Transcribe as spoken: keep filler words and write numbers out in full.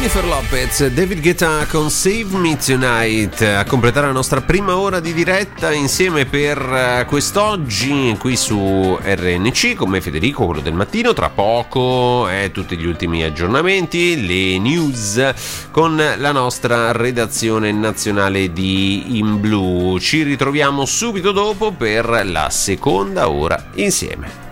Jennifer Lopez, David Guetta con Save Me Tonight a completare la nostra prima ora di diretta insieme per quest'oggi qui su R N C con me Federico, quello del mattino. Tra poco eh, tutti gli ultimi aggiornamenti, le news con la nostra redazione nazionale di In Blu. Ci ritroviamo subito dopo per la seconda ora insieme.